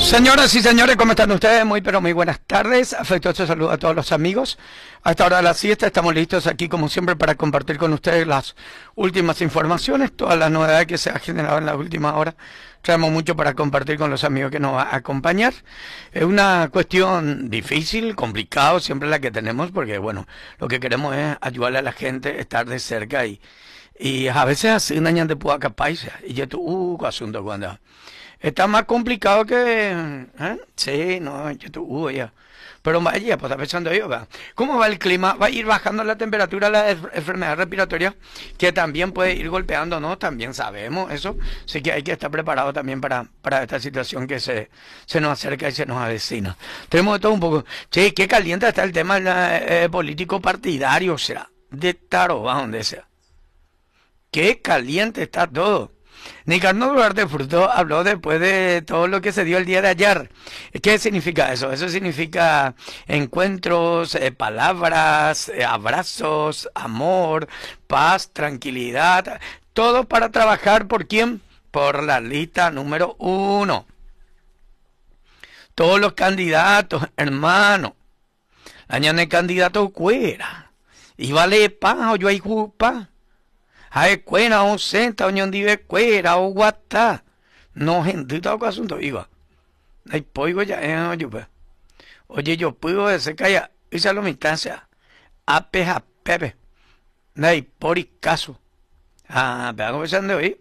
Señoras y señores, ¿cómo están ustedes? Muy pero muy buenas tardes. Afectuoso saludo a todos los amigos. A esta hora de la siesta estamos listos aquí como siempre para compartir con ustedes las últimas informaciones, todas las novedades que se han generado en las últimas horas. Traemos mucho para compartir con los amigos que nos van a acompañar. Es una cuestión difícil, complicado, siempre la que tenemos, porque bueno, lo que queremos es ayudarle a la gente, estar de cerca y a veces así una ñan de pueda capaz y ya tú, asunto cuando está más complicado que, sí, no, yo tú, ya. Pero vaya, pues está pensando yo, ¿va? ¿Cómo va el clima? Va a ir bajando la temperatura, la enfermedad respiratoria, que también puede ir golpeando, ¿no? También sabemos eso. Así que hay que estar preparado también para esta situación que se nos acerca y se nos avecina. Tenemos de todo un poco. Che, qué caliente está el tema político partidario, o sea, de Tarobá, donde sea. Qué caliente está todo. Nicanor Duarte Fruto habló después de todo lo que se dio el día de ayer. ¿Qué significa eso? Eso significa encuentros, palabras, abrazos, amor, paz, tranquilidad, todo para trabajar ¿por quién? Por la lista número 1. Todos los candidatos, hermano. Añade candidato cuera. Y vale pa, o yo hay jupa. Hay cuena o senta, oñón dive cuera o guata. No, gente, todo el asunto iba. Hay poigo ya, oye, yo puedo ese calla, esa lo mitad, ape a pepe. Hay por y caso. Pero conversando hoy.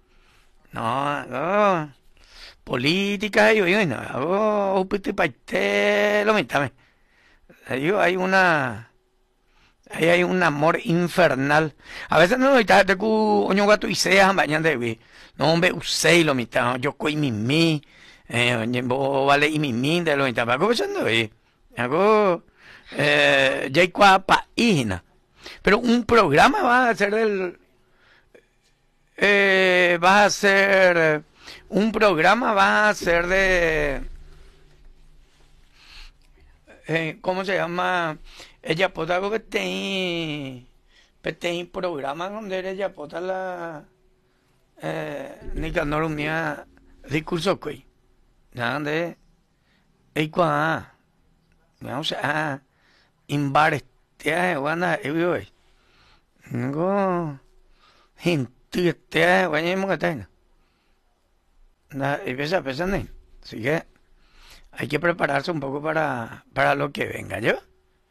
No. Política, yo, no, hago upite paite, lo mitad. Hay una. Ahí hay un amor infernal. A veces no está de cu oño gato y sea mañana de vi. No hombre usei lo mitad. Yo coi mimi. Vale y mimi de lo mitad. Pago pensando ahí. Hago ya hay cua paína. Pero un programa va a ser va a ser un programa va a ser de ¿cómo se llama? Ella pota algo que tem programa donde ella pota la Nicanor mía discurso coi. Donde cua vamos a imbar guana hoy. No gente te guañemos que tenga. Y pensando. Así que hay que prepararse un poco para lo que venga, ¿yo?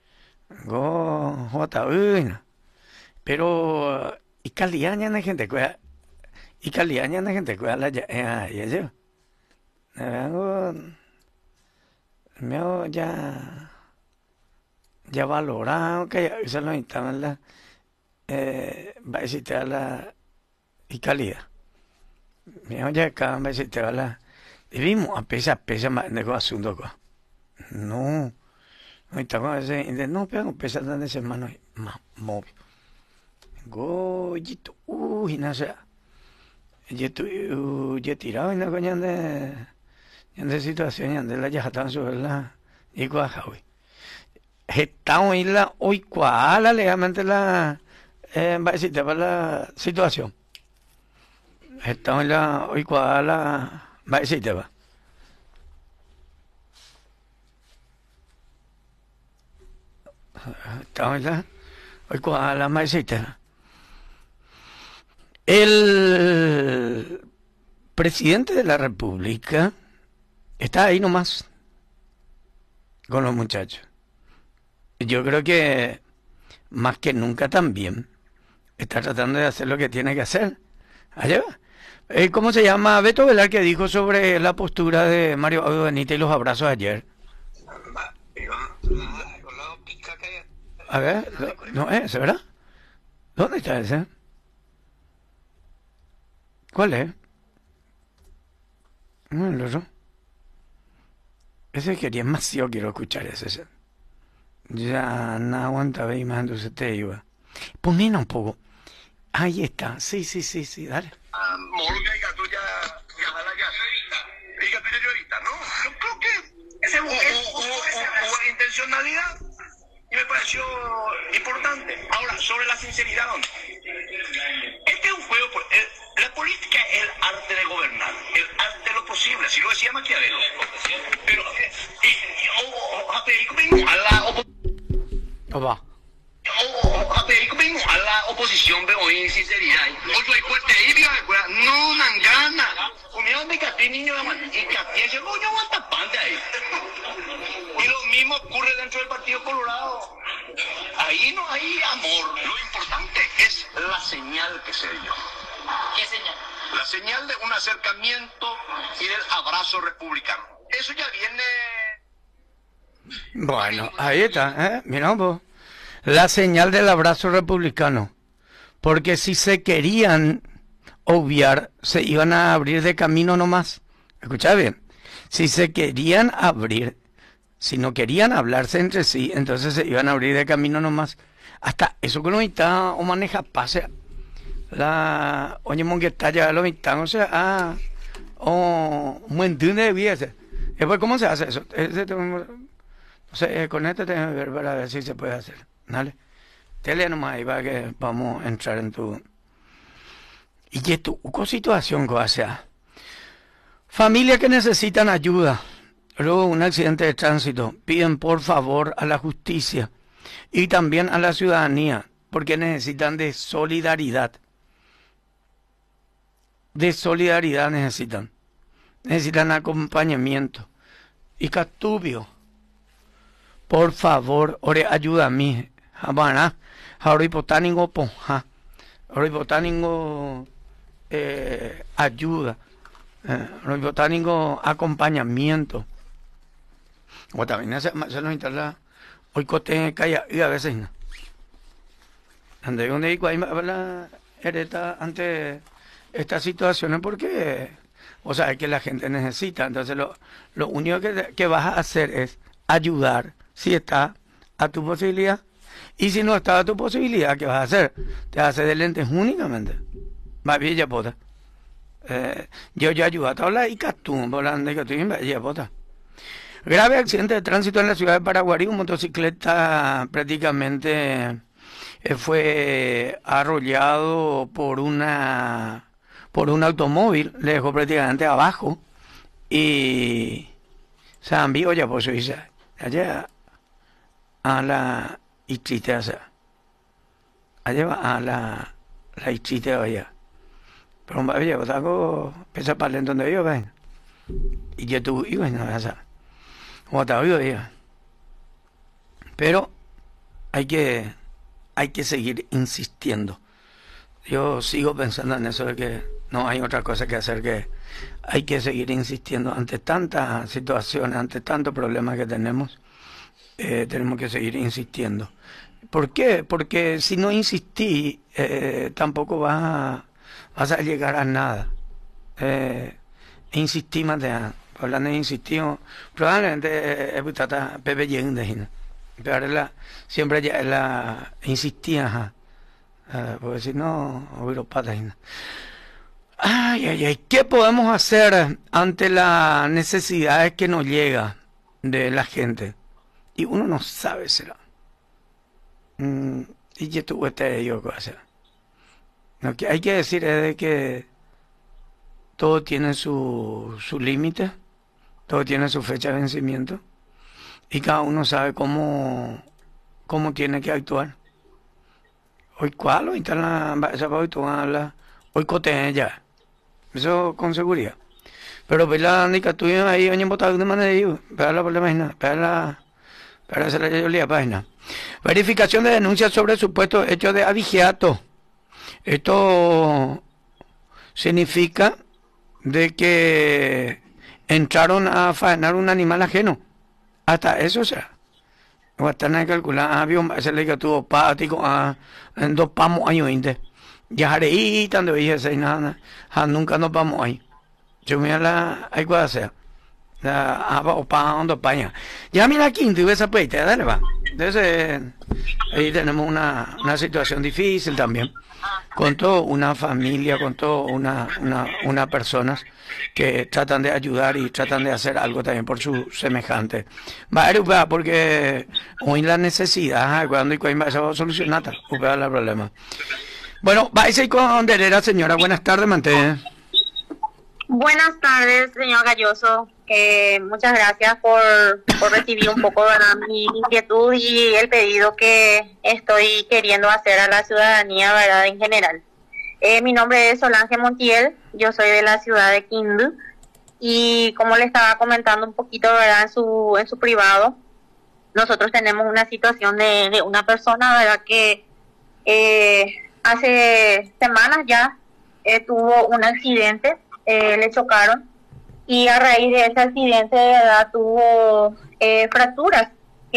Pero y caliaña na gente cuida la ya yo ya valorado que eso lo instalan la va a visitar la y calidad ya acá va a visitar la vivimos a pesa más de asunto no estamos ese no pero pesa de ese mano más móvil goyito no sé yo tirado en la coña de situación de la ya están sobre la y guajawi estamos en la hoy cuala legalmente la va a decir para la situación estamos en la hoy cuala va a decir va estamos en la hoy cuala va a decir el presidente de la República está ahí nomás con los muchachos. Yo creo que más que nunca también está tratando de hacer lo que tiene que hacer. Allá va. ¿Cómo se llama? Beto Velar que dijo sobre la postura de Mario Benítez y los abrazos ayer. A ver, no es, ¿verdad? ¿Dónde está ese? ¿Cuál es? No, el otro. Ese quería más, yo quiero escuchar ese. Ya no aguanta ver más, entonces te iba. Ponme un poco. Ahí está. Sí, dale. ¿No? Yo creo que hubo intencionalidad y me pareció importante. Ahora, sobre la sinceridad, este es un juego. La política es el arte de gobernar, el arte de los posible, así lo decía Maquiavelo. Pero, a la oposición. A la oposición veo en sinceridad. No, Nangana. De Catí, niño de Catí, ese coño aguanta pante ahí. Y lo mismo ocurre dentro del Partido Colorado. Ahí no hay amor. Lo importante es la señal que se dio. ¿Qué señal? La señal de un acercamiento y del abrazo republicano. Eso ya viene. Bueno, ahí está, mira vos. La señal del abrazo republicano. Porque si se querían obviar, se iban a abrir de camino nomás. Escucha bien. Si se querían abrir, si no querían hablarse entre sí, entonces se iban a abrir de camino nomás. Hasta eso que no está o maneja pase. La oye mongueta ya lo mitad, o sea, o un montón de vías. Después, ¿cómo se hace eso? O sea, con esto tengo que ver para ver si se puede hacer. ¿Vale? Tele nomás ahí va que vamos a entrar en tu. Y esto, ¿qué situación que sea? Familias que necesitan ayuda, luego un accidente de tránsito, piden por favor a la justicia y también a la ciudadanía, porque necesitan de solidaridad. De solidaridad necesitan acompañamiento. Y Catubio, por favor, ore ayuda a mí. Habana, ahora hipotánico ponja, ahora hipotánico ayuda, ahora hipotánico acompañamiento. O también se nos instala hoy cote calla y a veces no. Donde digo ahí la hereta ante estas situaciones porque, o sea, es que la gente necesita. Entonces lo único que vas a hacer es ayudar si está a tu posibilidad. Y si no está a tu posibilidad, ¿qué vas a hacer? Te vas a hacer de lentes únicamente. Va bien, ya pota. Yo ayudo a toda la Icatún, volando Icatún, ya pota. Grave accidente de tránsito en la ciudad de Paraguarí. Un motocicleta prácticamente fue arrollado por un automóvil, le dejó prácticamente abajo y se han visto ya por Suiza allá a la Ichite, o sea allá a la Ichite allá, pero oye, vos algo pesa para lento donde yo ven y yo tuve y bueno, o sea como te oído ya, pero hay que seguir insistiendo. Yo sigo pensando en eso de que no hay otra cosa que hacer, que hay que seguir insistiendo ante tantas situaciones, ante tantos problemas que tenemos. Tenemos que seguir insistiendo. ¿Por qué? Porque si no insistí, tampoco vas a llegar a nada. Insistí más de nada. Hablando de insistir, probablemente es butata Pepe Yende, pero siempre ya la insistía, porque si no, hubiera patas. Ay, ¿qué podemos hacer ante las necesidades que nos llega de la gente? Y uno no sabe, será. Y yo tuve yo cosa. Lo que hay que decir es de que todo tiene su límite, todo tiene su fecha de vencimiento, y cada uno sabe cómo tiene que actuar. Hoy cuál, hoy está hoy cote ya. Eso con seguridad. Pero ve la nica tuya ahí, oye, botado de manera de ellos. Ve la página, para hacer la página. Verificación de denuncias sobre supuestos hechos de abigeato. Esto significa de que entraron a faenar un animal ajeno. Hasta eso, o sea. O están a calcular, se le tuvo pático, en dos pamos años 20. Ya haré tanto dije, nada, nunca nos vamos ahí. Yo me hay que hacer. O pa, dos pañas. Ya mira aquí, tuve esa peita, dale va. Entonces, ahí tenemos una situación difícil también. Con toda una familia, con toda una personas que tratan de ayudar y tratan de hacer algo también por su semejante. Va, porque hoy la necesidad, cuando y cuando se va a solucionar, el problema. Bueno, va a ir con Derera, señora. Buenas tardes, manté. Buenas tardes, señor Galloso. Muchas gracias por recibir un poco, ¿verdad?, mi inquietud y el pedido que estoy queriendo hacer a la ciudadanía, ¿verdad?, en general. Mi nombre es Solange Montiel, yo soy de la ciudad de Quindú y como le estaba comentando un poquito, ¿verdad?, en su privado, nosotros tenemos una situación de una persona, ¿verdad?, que hace semanas ya tuvo un accidente, le chocaron y a raíz de ese accidente, ¿verdad?, tuvo fracturas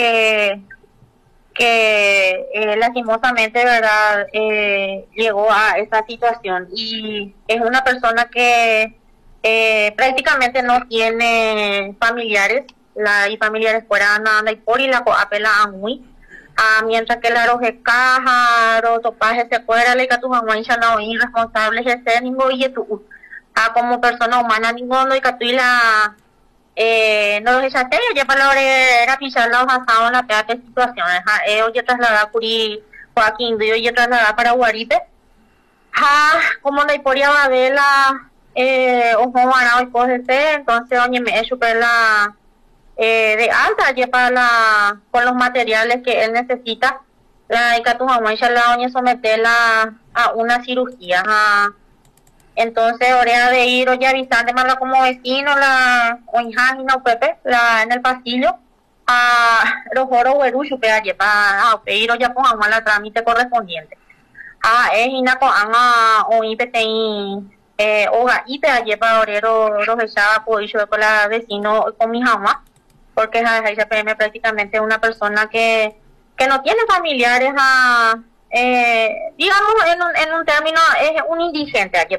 que lastimosamente, ¿verdad?, llegó a esa situación y es una persona que prácticamente no tiene familiares, y familiares fuera anda y por y la apela a muy mientras que la roje caja o topaje se fuera le catu ya no irresponsable ese ningún y tu como persona humana ningún y catu la no los echaste ya para era pisar la hoja en la peor situaciones oye trasladar curi Joaquín y oye trasladar para Guaripe como la hiporia va a ver la ojo ganado y cosas entonces oye me he super la de alta lleva con los materiales que él necesita la ya la oña someterla a una cirugía entonces hora de ir oye avisando más como vecino la oña y no pepe la en el pasillo los oros huerucho que lleva pedir ya pues a la trámite correspondiente es inaco anga o IPTI oga y te lleva orero los echaba por yo con la vecino con mi mamá porque ella prácticamente es una persona que no tiene familiares digamos en un término es un indigente aquí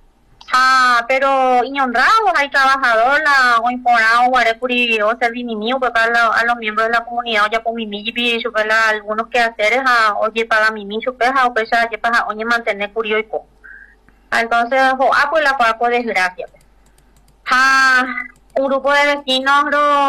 pero honrado hay trabajador o informado guarecuri o servini mío porque a los miembros de la comunidad ya por mi y algunos quehaceres oye paga mi peja o pesa que paga oye mantener curio y co entonces pues la pago desgracia un grupo de vecinos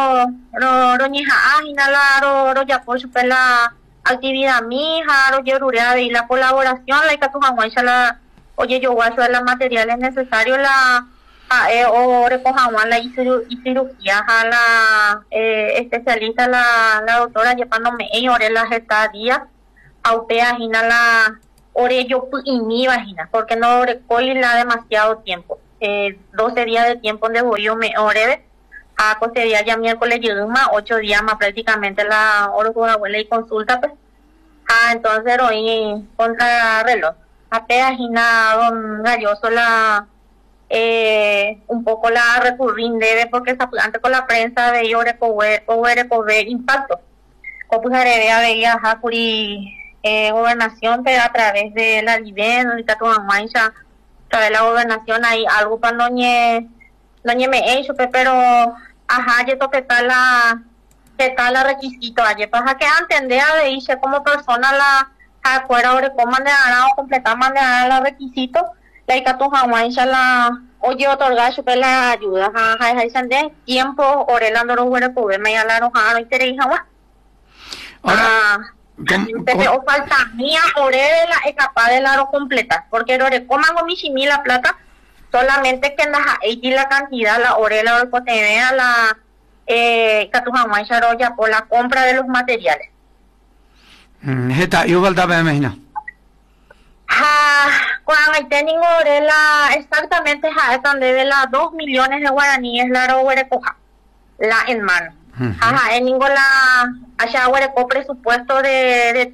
ro ya por super la actividad mija ro yo y la colaboración la que tu la oye yo voy a hacer los materiales necesarios la o recojamos la y cirugía la especialista la doctora llevándome ore las estadías a usted agina la ore yo y mi vagina porque no recoge demasiado tiempo 12 días de tiempo donde voy yo me ore a costería ya miércoles más 8 días más prácticamente la hora con abuela y consulta pues entonces hoy contra reloj apenas don Galloso la un poco la recurrir debe porque antes con la prensa de yo recoger impacto o pues heredea veía Hakuri gobernación pero a través de la Liben y Tatu Mancha a través de la gobernación hay algo para no me he hecho pero yo toque la requisito ayer pasa que entender de irse como persona la afuera o cómo manera o completar manera los requisitos la y tu Mancha la oye otorgar super la ayuda tiempo orelando los buenos pues me ya la no interés o falta mía orela es capaz de la completa porque ore coman con mi la plata solamente que la cantidad la orela o el cotenea la Catujamay ya por la compra de los materiales Heta igual da me imagino cuando hay técnico orela exactamente están debe la 2 millones de guaraníes la coja la en mano en ninguna allá huereco presupuesto de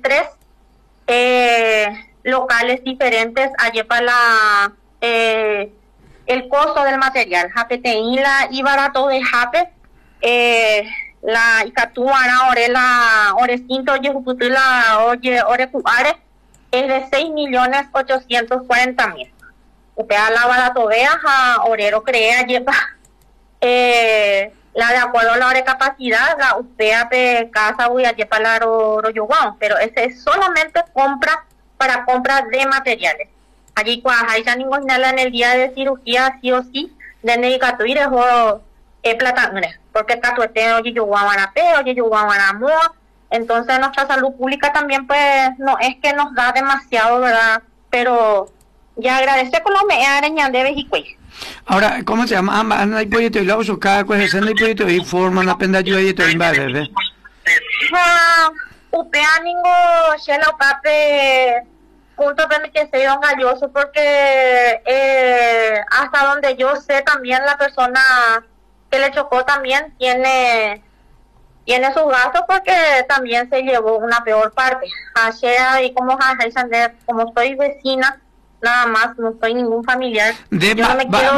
3 locales diferentes allí para la el costo del material JPTI la y barato de JAPE la Icatuana orela orecinto la oye orecubare es de 6.840.000 usted a la barato vea orero crea lleva la de acuerdo a la capacidad la usted de casa voy a llevar la pero ese es solamente para compra de materiales allí cuando ya ninguna en el día de cirugía sí o sí de negatuir o plata porque catuete oye yo guaguanape oye yo guaguanamo entonces nuestra salud pública también pues no es que nos da demasiado verdad pero ya agradece con lo me arañan de Bejicuey Ahora, ¿cómo se llama? Anda y puede ir a cada cosa, anda y puede ir forma una penda yo ahí te invade, ¿ves? Upeaningo, Shela Upape, punto de que se dio galloso, porque hasta donde yo sé también la persona que le chocó también tiene sus gastos, porque también se llevó una peor parte. Ayer, y como soy vecina, nada más, no soy ningún familiar. De yo no me quiero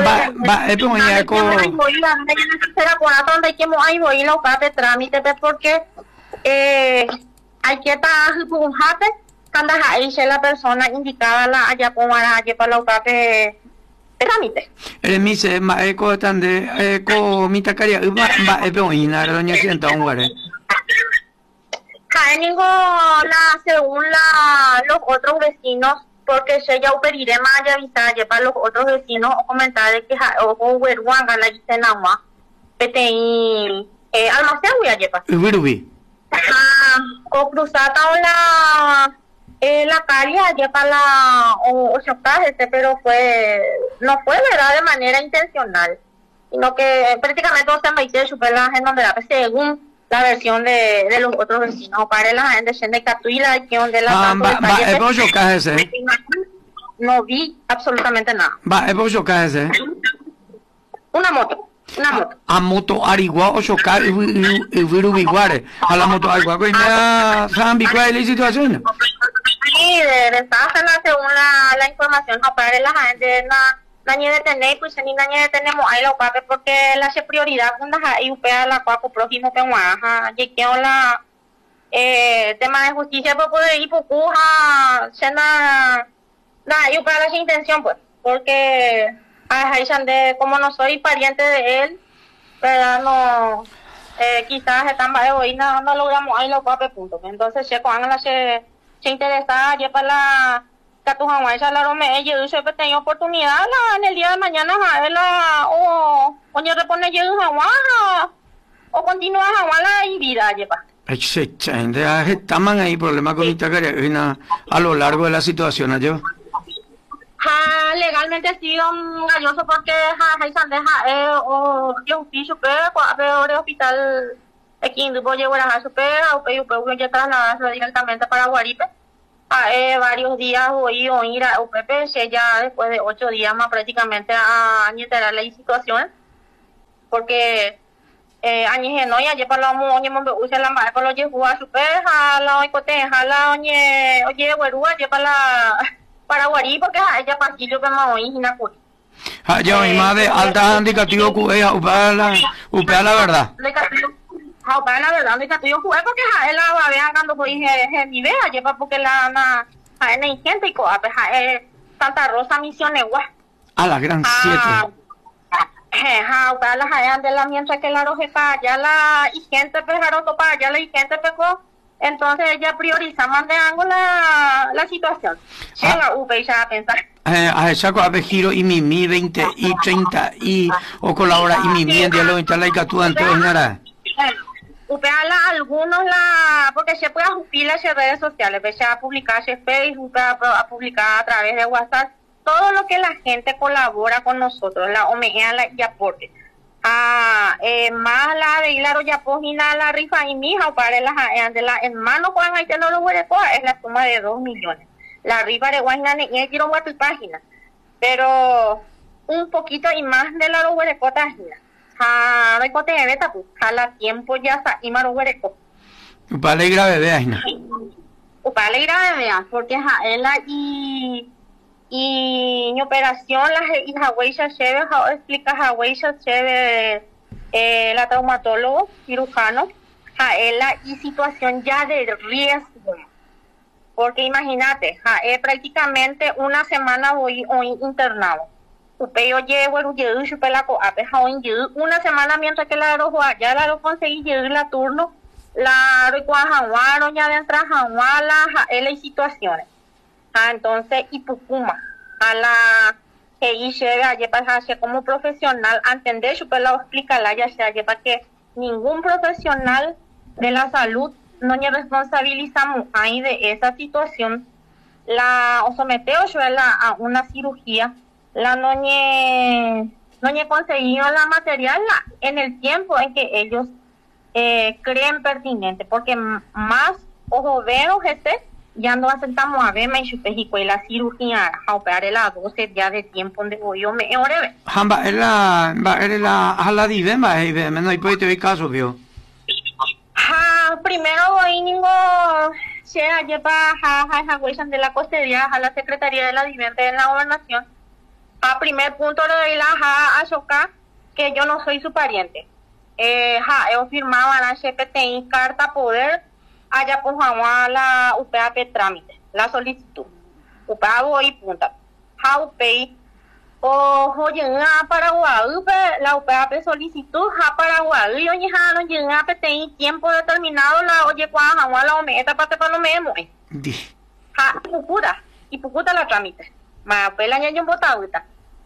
voy a buscar trámite, porque hay que estar un jate, cuando hay la persona indicada la haya para la UCAP trámite. Mi se ma eco tande eco mitacaria va epoina doña sienta un guare. Caenigo según los otros vecinos, porque se ya pediré más ya avisar para los otros vecinos o comentar de que ojo huerwanga la isenagua PTI almacén voy a llevar. Ubirubi. O cruzata o la calle allá para o chocaje, pero no fue verdad de manera intencional, sino que prácticamente se me hizo superar en donde según la versión de los otros vecinos para la gente de Catuila que donde la no vi absolutamente nada. Una moto. A moto arigua o chocar y virubiguare a la moto arigua que na zambi cuál es la situación. Sí, de ventaja según la información para la gente na ni de tener pues ni na ni de tenemos ahí lo pape porque la prioridad cuando hay upea la cuaco próximo que guaja y que la tema de justicia para poder ir puja cena na yo para la intención pues porque como no soy pariente de él, pero no, quizás están y no logramos ahí los papes puntos. Entonces, si cuando se interesa, ya para la Catujaguay, ya la Rome, yo siempre tengo oportunidad en el día de mañana, o yo repone yo o continúa la vida, lleva. Estaban ahí problemas con Itacaria a lo largo de la situación, yo. Legalmente ha sido galloso porque o yo fui super el hospital aquí en Dubo llevo a super o ya trasladarse directamente para Guaripe varios días voy a ir a UPP ya después de 8 días más prácticamente a enterar la situación porque añeje no ya para la moña me usa la madre para lo llevo a super a la oicote a la oye güerúa ya para Guarí porque ella pasillo que me oí y na curi. Ya mi madre alta indicativo que upea la verdad. Upea la verdad indicativo que porque ella va a ver cuando fue mi vea lleva porque la gente y coa Santa Rosa Misiones guá. A la gran 7. Upea la de la mientras que la roje para allá la y gente pejaron para allá la y gente pecó. Entonces ella prioriza más de ángulo la situación. Llega UPE ya a pensar. A esa cosa de giro y mi 20 y 30 y o colabora y mi media lo instala y catúa en todo nada. UPE algunos porque se puede ajustar las redes sociales, se a publicar en Facebook, a publicar a través de WhatsApp, todo lo que la gente colabora con nosotros, la OMEA y aporte. Más la de Hilaro ya pogina la rifa y mija para la hermano Juan ahí te lo es la suma de 2 millones. La rifa de Guayna y quiero ver tu página, pero un poquito y más de la huerecota recote de beta pues la tiempo ya está y maro huereco. Upale grave veas. Upale grave veas porque ella y mi operación la Hawái Sheve explica Hawái Sheve la traumatólogo cirujano ella y situación ya de riesgo porque imagínate prácticamente una semana voy hoy internado upeo llevo una semana mientras que la rojo ya la conseguí llevar la turno la recuajaguaro ya dentro jaguala ella y situaciones. Entonces y Pucuma a la que llega a como profesional a entender su pelo explicarla ya sea para que ningún profesional de la salud no nos responsabilizamos ahí de esa situación la o someteo a una cirugía la no he conseguido la material en el tiempo en que ellos creen pertinente, porque más ojo veo ya no aceptamos a ver y la cirugía a operar la 12 días de tiempo donde voy yo me oreve. Hamba era la divema y ve no hay puede tener caso vio. Primero voy ningo se lleva a de la costería a la Secretaría de la Vivienda en la Gobernación. A primer punto le doy la a chocar que yo no soy su pariente. Yo firmaba la CPTI carta poder allá pues a la UPAP trámite, la solicitud. UPAP voy punta. UPAP o llega a Paraguay, la UPAP solicitud a Paraguay, y oye no llega a PTI tiempo determinado la oye cuando la ometa para no me mueve. Y pucuta la trámite. Ma pues la ñaño botauta.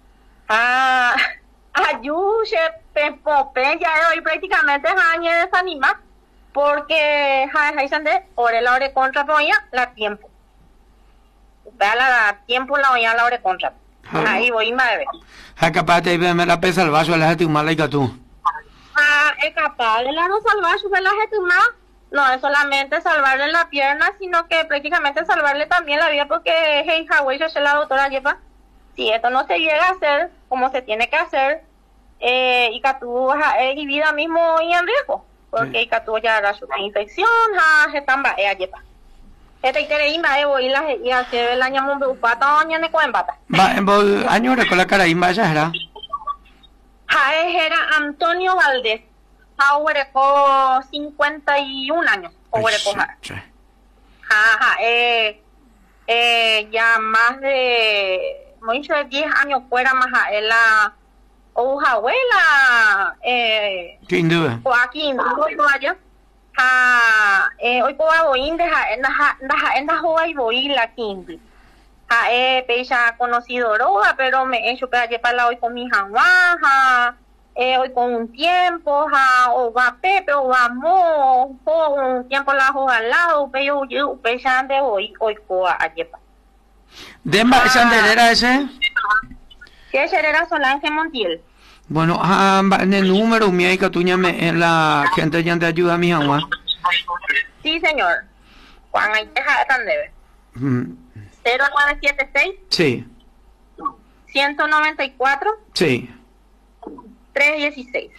Ayuche pepope ya hoy prácticamente añe desanima porque ore la hora contra la tiempo. La tiempo la oía la hora contra. Ahí voy madre. Es capaz de verme la pesa al vaso de la gente humana y que tú. Es capaz de la no salvar su la gente humana. No es solamente salvarle la pierna, sino que prácticamente salvarle también la vida, porque hey, Hawái, yo soy la doctora Yepa. Si esto no se llega a hacer como se tiene que hacer, y que tú y vida mismo y en riesgo, porque y que tú ya hará su infección, están Yepa. Este quiere ir a Evoila y hacer el año muy upata o ne cuembata. Va en bol año con la cara ya era. Era Antonio Valdés. Huereco 51 años. Huereco ya más de mucho de 10 años fuera más la abuela sin duda. Joaquín allá. Hoy puedo ir en la joven voy la quinta. Pecha conocido roja, pero me he hecho para la hoy con mi janguaja, hoy con un tiempo, o va Pepe, o va Mo, o un tiempo la hoja al lado, pero yo pecha de hoy coa ayepa. ¿Demba era ese? Sí, ese era Solange Montiel. Bueno, en el número, mi hija tuya en la gente ya te ayuda a mi agua. Sí, señor. Juan, ahí deja tan debe. 0976. Sí. 194. Sí. 316.